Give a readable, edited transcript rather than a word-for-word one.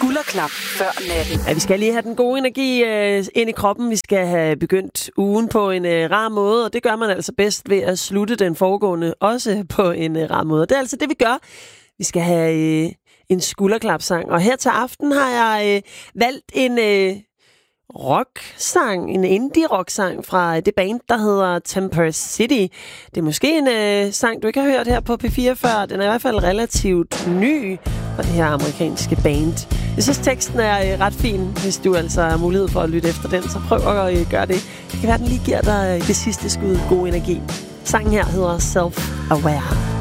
Skulderklap før natten. Ja, vi skal lige have den gode energi ind i kroppen. Vi skal have begyndt ugen på en rar måde, og det gør man altså bedst ved at slutte den foregående også på en rar måde. Det er altså det, vi gør. Vi skal have en skulderklapsang, og her til aften har jeg valgt en rocksang, en indie-rocksang fra det band, der hedder Temper City. Det er måske en sang, du ikke har hørt her på P4 før. Den er i hvert fald relativt ny fra det her amerikanske band. Jeg synes, teksten er ret fin, hvis du altså har mulighed for at lytte efter den, så prøv at gøre det. Det kan være, den lige giver dig det sidste skud god energi. Sangen her hedder Self-Aware.